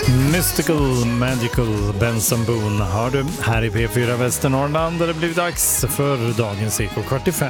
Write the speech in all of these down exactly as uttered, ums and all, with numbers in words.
Mystical, Magical, Benson Boone har du här i P fyra Västernorrland där det blivit dags för dagens Eko kvart i fem.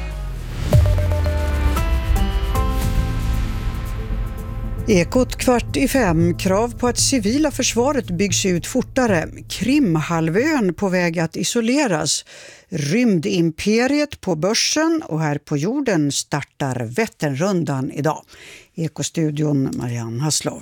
Ekot kvart i fem. Krav på att civila försvaret byggs ut fortare. Krimhalvön på väg att isoleras. Rymdimperiet på börsen och här på jorden startar Vätternrundan idag. Ekostudion Marianne Hasslov.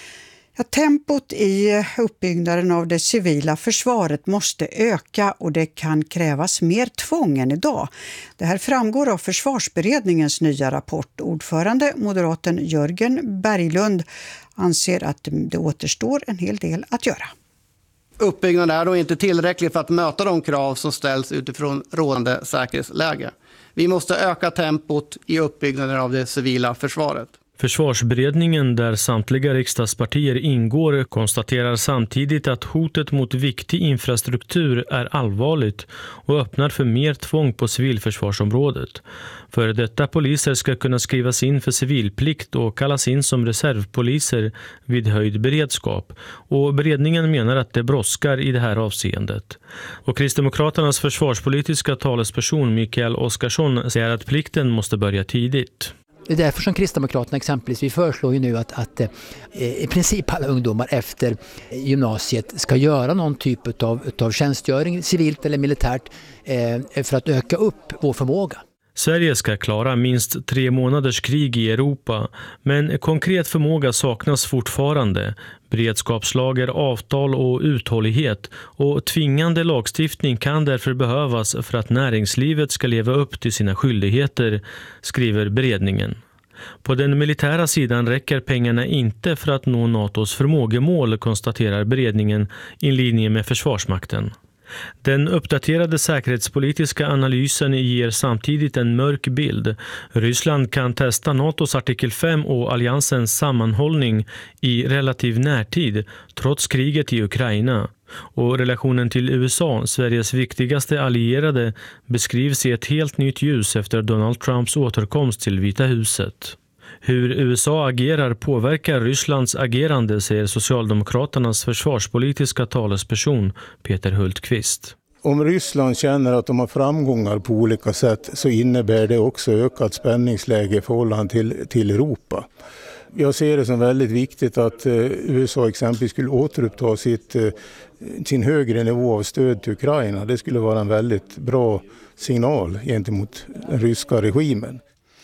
Ja, tempot i uppbyggnaden av det civila försvaret måste öka och det kan krävas mer tvång än idag. Det här framgår av Försvarsberedningens nya rapport. Ordförande, moderaten Jörgen Berglund, anser att det återstår en hel del att göra. Uppbyggnaden är då inte tillräcklig för att möta de krav som ställs utifrån rådande säkerhetsläge. Vi måste öka tempot i uppbyggnaden av det civila försvaret. Försvarsberedningen, där samtliga riksdagspartier ingår, konstaterar samtidigt att hotet mot viktig infrastruktur är allvarligt och öppnar för mer tvång på civilförsvarsområdet. För detta poliser ska kunna skrivas in för civilplikt och kallas in som reservpoliser vid höjd beredskap. Och beredningen menar att det brådskar i det här avseendet. Och Kristdemokraternas försvarspolitiska talesperson Mikael Oskarsson säger att plikten måste börja tidigt. Det är därför som Kristdemokraterna exempelvis, vi föreslår ju nu att, att eh, i princip alla ungdomar efter gymnasiet ska göra någon typ av, av tjänstgöring, civilt eller militärt, eh, för att öka upp vår förmåga. Sverige ska klara minst tre månaders krig i Europa, men konkret förmåga saknas fortfarande. Beredskapslager, avtal och uthållighet och tvingande lagstiftning kan därför behövas för att näringslivet ska leva upp till sina skyldigheter, skriver beredningen. På den militära sidan räcker pengarna inte för att nå NATOs förmågemål, konstaterar beredningen i linje med Försvarsmakten. Den uppdaterade säkerhetspolitiska analysen ger samtidigt en mörk bild. Ryssland kan testa NATOs artikel fem och alliansens sammanhållning i relativ närtid, trots kriget i Ukraina. Och relationen till U S A, Sveriges viktigaste allierade, beskrivs i ett helt nytt ljus efter Donald Trumps återkomst till Vita huset. Hur U S A agerar påverkar Rysslands agerande, säger Socialdemokraternas försvarspolitiska talesperson Peter Hultqvist. Om Ryssland känner att de har framgångar på olika sätt så innebär det också ökat spänningsläge i förhållande till, till Europa. Jag ser det som väldigt viktigt att U S A exempelvis skulle återuppta sitt, sin högre nivå av stöd till Ukraina. Det skulle vara en väldigt bra signal gentemot den ryska regimen.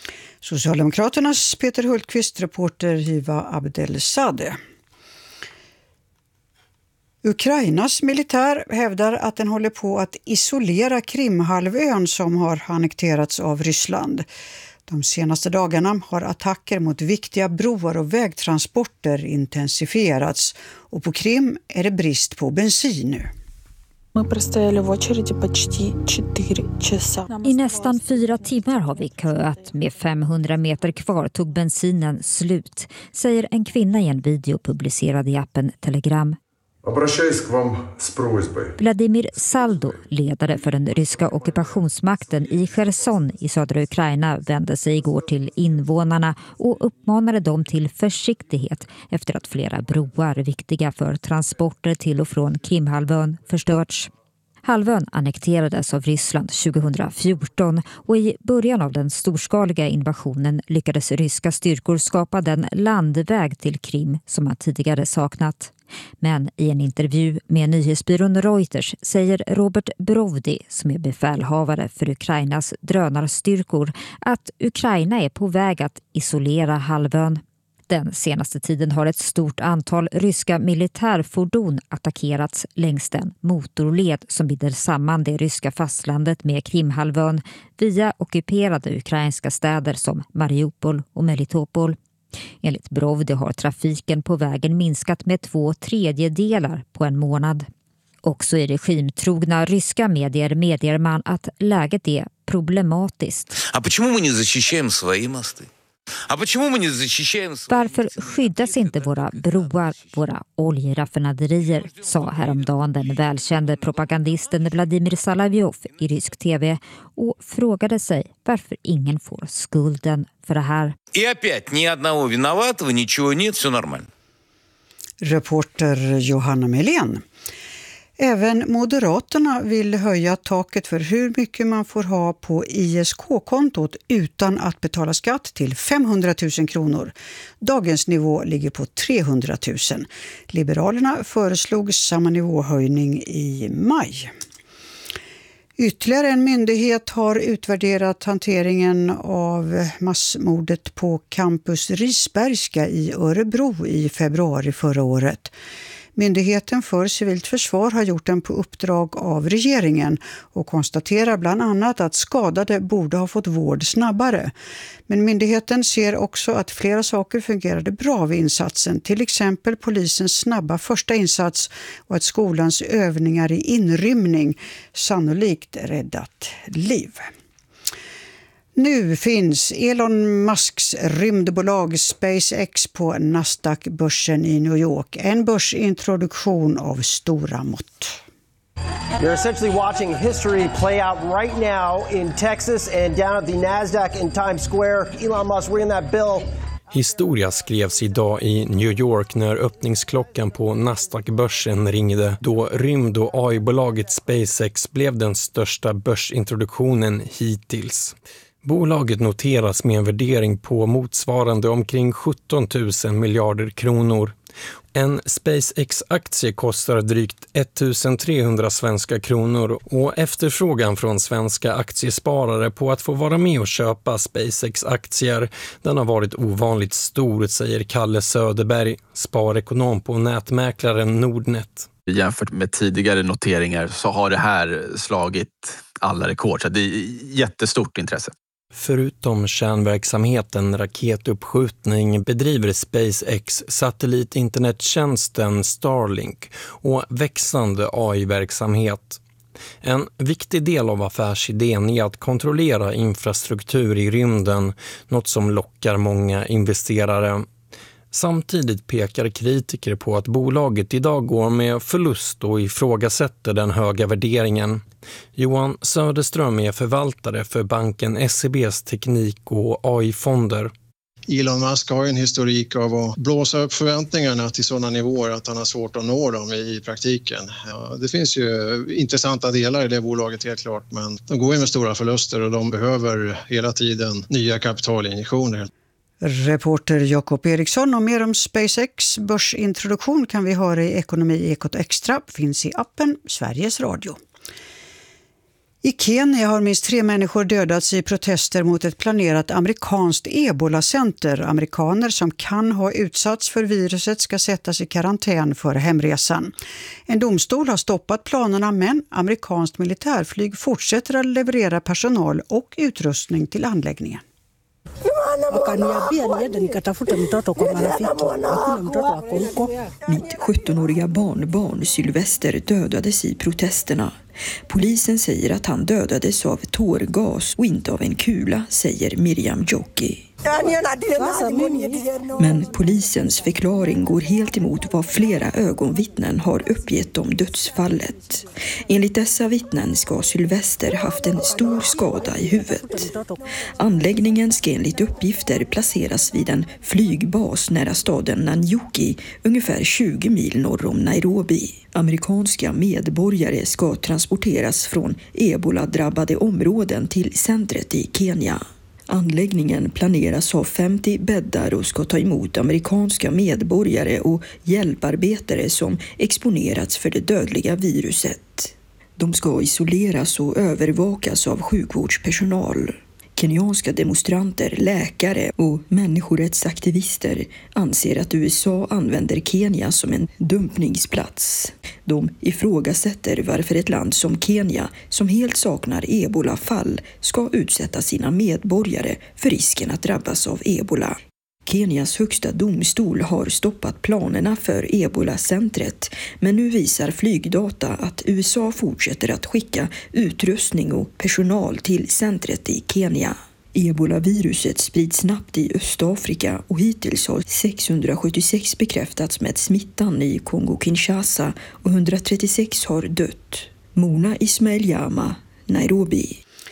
Socialdemokraternas Peter Hultqvist, reporter Hiva Abdelsadeh. Ukrainas militär hävdar att den håller på att isolera Krimhalvön som har annekterats av Ryssland. De senaste dagarna har attacker mot viktiga broar och vägtransporter intensifierats och på Krim är det brist på bensin nu. I nästan fyra timmar har vi köat. Med femhundra meter kvar tog bensinen slut, säger en kvinna i en video publicerad i appen Telegram. Vladimir Saldo, ledare för den ryska ockupationsmakten i Cherson i södra Ukraina, vände sig igår till invånarna och uppmanade dem till försiktighet efter att flera broar viktiga för transporter till och från Krimhalvön förstörts. Halvön annekterades av Ryssland tjugohundrafjorton och i början av den storskaliga invasionen lyckades ryska styrkor skapa den landväg till Krim som man tidigare saknat. Men i en intervju med nyhetsbyrån Reuters säger Robert Brovdi, som är befälhavare för Ukrainas drönarstyrkor, att Ukraina är på väg att isolera halvön. Den senaste tiden har ett stort antal ryska militärfordon attackerats längs den motorled som binder samman det ryska fastlandet med Krimhalvön via ockuperade ukrainska städer som Mariupol och Melitopol. Enligt Brovdi har trafiken på vägen minskat med två tredjedelar på en månad. Också i regimtrogna ryska medier medger man att läget är problematiskt. Varför skyddas inte våra broar, våra oljeraffinaderier, sa häromdagen den välkände propagandisten Vladimir Salavjov i rysk tv och frågade sig varför ingen får skulden för det här. Reporter Johanna Melén. Även Moderaterna vill höja taket för hur mycket man får ha på I S K-kontot utan att betala skatt till femhundratusen kronor. Dagens nivå ligger på trehundratusen. Liberalerna föreslog samma nivåhöjning i maj. Ytterligare en myndighet har utvärderat hanteringen av massmordet på Campus Risbergska i Örebro i februari förra året. Myndigheten för civilt försvar har gjort den på uppdrag av regeringen och konstaterar bland annat att skadade borde ha fått vård snabbare. Men myndigheten ser också att flera saker fungerade bra vid insatsen, till exempel polisens snabba första insats och att skolans övningar i inrymning sannolikt räddat liv. Nu finns Elon Musks rymdbolag SpaceX på Nasdaq-börsen i New York. En börsintroduktion av stora mått. You're essentially watching history play out right now in Texas and down at the Nasdaq in Times Square. Elon Musk reading that bill. Historia skrevs idag i New York när öppningsklockan på Nasdaq-börsen ringde, då rymd- och A I-bolaget SpaceX blev den största börsintroduktionen hittills. Bolaget noteras med en värdering på motsvarande omkring sjutton tusen miljarder kronor. En SpaceX-aktie kostar drygt ettusentrehundra svenska kronor och efterfrågan från svenska aktiesparare på att få vara med och köpa SpaceX-aktier, den har varit ovanligt stor, säger Kalle Söderberg, sparekonom på nätmäklaren Nordnet. Jämfört med tidigare noteringar så har det här slagit alla rekord, så det är jättestort intresse. Förutom kärnverksamheten raketuppskjutning bedriver SpaceX satellitinternettjänsten Starlink och växande A I-verksamhet. En viktig del av affärsidén är att kontrollera infrastruktur i rymden, något som lockar många investerare. Samtidigt pekar kritiker på att bolaget idag går med förlust och ifrågasätter den höga värderingen. Johan Söderström är förvaltare för banken S E B:s teknik- och A I-fonder. Elon Musk har en historik av att blåsa upp förväntningarna till sådana nivåer att han har svårt att nå dem i praktiken. Ja, det finns ju intressanta delar i det bolaget helt klart, men de går ju med stora förluster och de behöver hela tiden nya kapitalinjektioner. Reporter Jakob Eriksson, och mer om SpaceX börsintroduktion kan vi höra i Ekonomi Ekot Extra, finns i appen Sveriges Radio. I Kenya har minst tre människor dödats i protester mot ett planerat amerikanskt Ebola-center. Amerikaner som kan ha utsatts för viruset ska sättas i karantän för hemresan. En domstol har stoppat planerna, men amerikanskt militärflyg fortsätter att leverera personal och utrustning till anläggningen. Wakaniambia niende nikatafute mtoto kwa marafiki. Hakuna mtoto wako huko. Mitt sjuttonåriga barnbarn Sylvester dödades i protesterna. Polisen säger att han dödades av tårgas och inte av en kula, säger Miriam Jocki. Men polisens förklaring går helt emot vad flera ögonvittnen har uppgett om dödsfallet. Enligt dessa vittnen ska Sylvester haft en stor skada i huvudet. Anläggningen ska enligt uppgifter placeras vid en flygbas nära staden Nanyuki, ungefär tjugo mil norr om Nairobi. Amerikanska medborgare ska transporteras från ebola-drabbade områden till centret i Kenya. Anläggningen planeras ha femtio bäddar och ska ta emot amerikanska medborgare och hjälparbetare som exponerats för det dödliga viruset. De ska isoleras och övervakas av sjukvårdspersonal. Kenyanska demonstranter, läkare och människorättsaktivister anser att U S A använder Kenya som en dumpningsplats. De ifrågasätter varför ett land som Kenya, som helt saknar ebolafall, ska utsätta sina medborgare för risken att drabbas av ebola. Kenias högsta domstol har stoppat planerna för Ebola-centret, men nu visar flygdata att U S A fortsätter att skicka utrustning och personal till centret i Kenya. Ebola-viruset sprids snabbt i Östafrika och hittills har sexhundrasjuttiosex bekräftats med smittan i Kongo-Kinshasa och hundratrettiosex har dött. Mona Ismail Yama, Nairobi.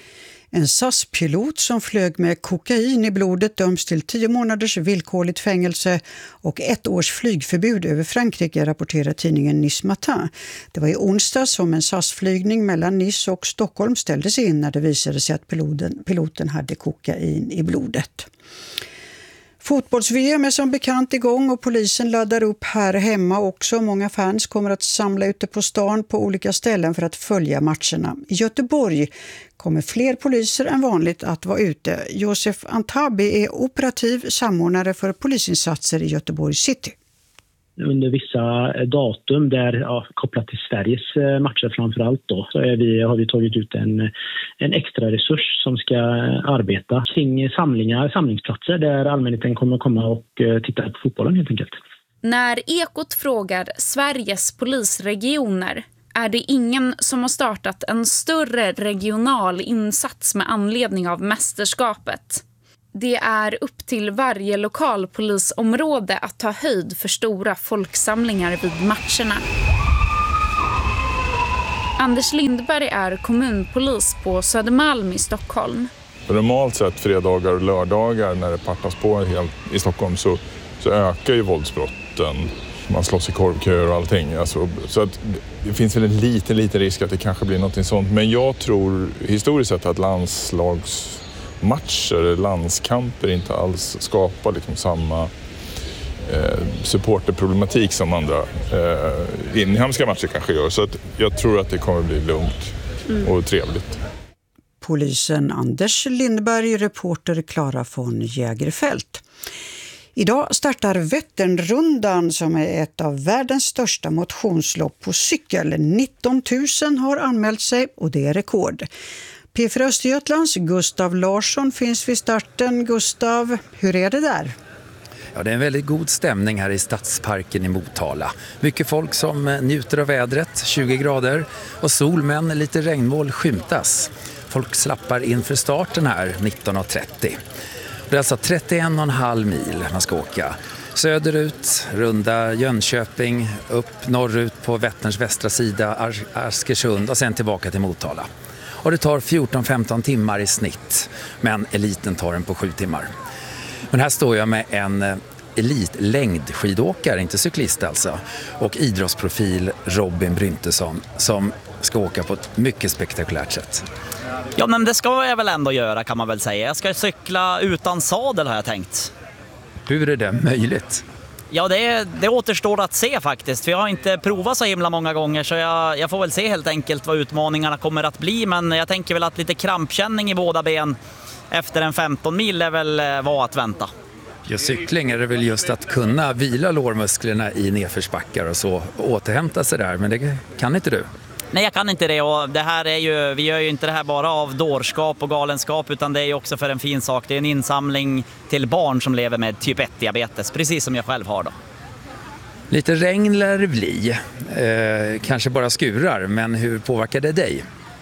En S A S-pilot som flög med kokain i blodet döms till tio månaders villkorligt fängelse och ett års flygförbud över Frankrike, rapporterar tidningen Nice Matin. Det var i onsdag som en S A S-flygning mellan Nice och Stockholm ställdes in när det visade sig att piloten, piloten hade kokain i blodet. Fotbolls-V M är som bekant igång och polisen laddar upp här hemma också. Många fans kommer att samla ute på stan på olika ställen för att följa matcherna. I Göteborg kommer fler poliser än vanligt att vara ute. Josef Antabi är operativ samordnare för polisinsatser i Göteborg City. Under vissa datum där, ja, kopplat till Sveriges matcher framförallt då, så är vi, har vi tagit ut en, en extra resurs som ska arbeta kring samlingar, samlingsplatser där allmänheten kommer komma och titta på fotbollen helt enkelt. När Ekot frågar Sveriges polisregioner är det ingen som har startat en större regional insats med anledning av mästerskapet. Det är upp till varje lokalpolisområde att ta höjd för stora folksamlingar vid matcherna. Anders Lindberg är kommunpolis på Södermalm i Stockholm. Normalt sett fredagar och lördagar när det partas på helt i Stockholm så, så ökar ju våldsbrotten. Man slåss i korvköer och allting. Alltså, så att det finns väl en liten, liten risk att det kanske blir något sånt. Men jag tror historiskt sett att landslags matcher, landskamper inte alls skapar liksom samma eh, supporterproblematik som andra eh, inhemska matcher kanske gör. Så att jag tror att det kommer bli lugnt mm. och trevligt. Polisen Anders Lindberg, reporter Klara von Jägerfält. Idag startar Vätternrundan som är ett av världens största motionslopp på cykel. nitton tusen har anmält sig och det är rekord. P fyra Östergötlands Gustav Larsson finns vid starten. Gustav, hur är det där? Ja, det är en väldigt god stämning här i Stadsparken i Motala. Mycket folk som njuter av vädret, tjugo grader och sol, men lite regnmoln skymtas. Folk slappar inför starten här nitton trettio. Det är alltså trettioen komma fem mil man ska åka. Söderut, runda Jönköping, upp norrut på Vätterns västra sida, Ar- Askersund och sen tillbaka till Motala. Och det tar fjorton femton timmar i snitt, men eliten tar den på sju timmar. Men här står jag med en elitlängdskidåkare, inte cyklist alltså, och idrottsprofil Robin Bryntesson som ska åka på ett mycket spektakulärt sätt. Ja, men det ska jag väl ändå göra kan man väl säga. Jag ska cykla utan sadel har jag tänkt. Hur är det möjligt? Ja, det, det återstår att se faktiskt. Vi har inte provat så himla många gånger så jag, jag får väl se helt enkelt vad utmaningarna kommer att bli. Men jag tänker väl att lite krampkänning i båda ben efter en femton mil är väl vad att vänta. Ja, cykling är det väl just att kunna vila lårmusklerna i nedförsbackar och så och återhämta sig där, men det kan inte du. Nej, jag kan inte det och det här är ju, vi gör ju inte det här bara av dårskap och galenskap utan det är ju också för en fin sak. Det är en insamling till barn som lever med typ ett-diabetes, precis som jag själv har då. Lite regn lär det bli, eh, kanske bara skurar, men hur påverkar det dig?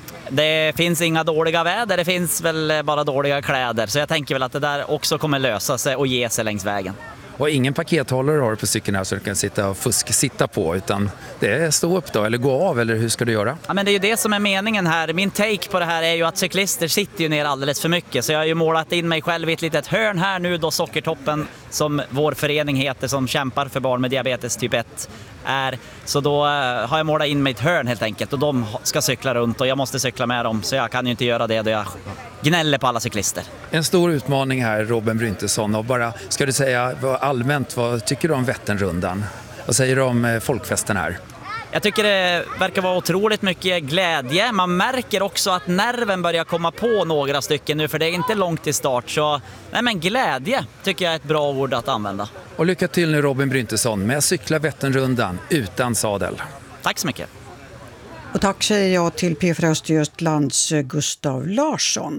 Det finns inga dåliga väder, det finns väl bara dåliga kläder så jag tänker väl att det där också kommer lösa sig och ge sig längs vägen. Och ingen pakethållare har du på cykeln här så du kan sitta och fusk sitta på utan det är stå upp då eller gå av eller hur ska du göra? Ja, men det är ju det som är meningen här. Min take på det här är ju att cyklister sitter ju ner alldeles för mycket så jag har ju målat in mig själv i ett litet hörn här nu då Sockertoppen som vår förening heter som kämpar för barn med diabetes typ ett är. Så då har jag målat in mig i ett hörn helt enkelt och de ska cykla runt och jag måste cykla med dem så jag kan ju inte göra det då jag gnäller på alla cyklister. En stor utmaning här, Robin Bryntesson, och bara ska du säga allmänt, vad tycker du om Vätternrundan? Vad säger du om folkfesten här? Jag tycker det verkar vara otroligt mycket glädje. Man märker också att nerven börjar komma på några stycken nu för det är inte långt till start. Så nej, men glädje tycker jag är ett bra ord att använda. Och lycka till nu Robin Bryntesson med att cykla Vätternrundan utan sadel. Tack så mycket. Och tack säger jag till P fyra Östergötlands Gustav Larsson.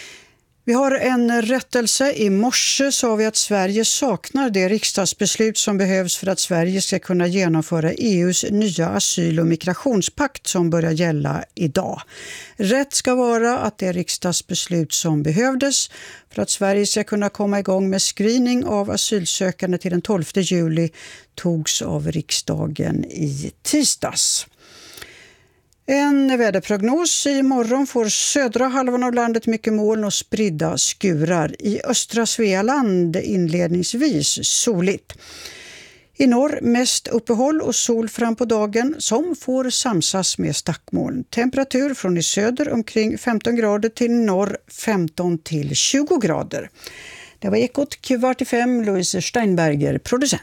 Vi har en rättelse. I morse sa vi att Sverige saknar det riksdagsbeslut som behövs för att Sverige ska kunna genomföra E U:s nya asyl- och migrationspakt som börjar gälla idag. Rätt ska vara att det riksdagsbeslut som behövdes för att Sverige ska kunna komma igång med screening av asylsökande till den tolfte juli togs av riksdagen i tisdags. En väderprognos: i morgon får södra halvan av landet mycket moln och spridda skurar. I östra Svealand inledningsvis soligt. I norr mest uppehåll och sol fram på dagen som får samsas med stackmoln. Temperatur från i söder omkring femton grader till norr femton till tjugo grader. Det var Ekot kvart i fem, Louise Steinberger, producent.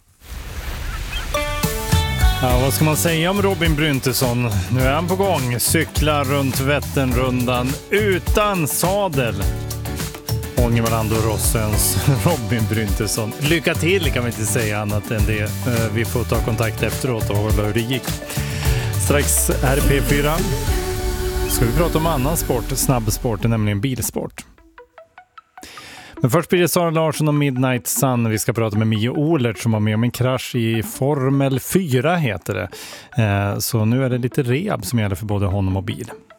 Ja, vad ska man säga om Robin Bryntesson? Nu är han på gång. Cyklar runt Vätternrundan utan sadel. Ångermanland och Rossens Robin Bryntesson. Lycka till, kan vi inte säga annat än det. Vi får ta kontakt efteråt och hålla hur det gick. Strax här i P fyra ska vi prata om annan sport, snabbsport, nämligen bilsport. Men först blir det Sara Larsson och Midnight Sun. Vi ska prata med Mio Ohlert som var med om en krasch i Formel fyra heter det. Så nu är det lite rehab som gäller för både honom och bil.